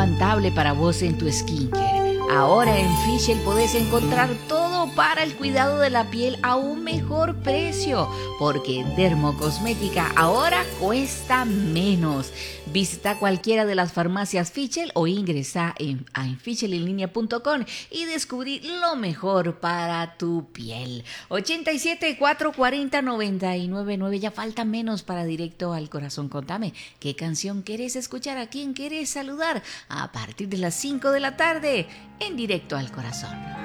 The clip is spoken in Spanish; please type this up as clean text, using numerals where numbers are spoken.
aguantable para vos en tu skincare. Ahora en Fischl podés encontrar todo para el cuidado de la piel a un mejor precio, porque dermocosmética ahora cuesta menos. Visita cualquiera de las farmacias Fischl o ingresa a fischlinlinea.com y descubrí lo mejor para tu piel. 87 440 999. Ya falta menos para Directo al Corazón. Contame, ¿qué canción querés escuchar? ¿A quién querés saludar? A partir de las 5 de la tarde en Directo al Corazón.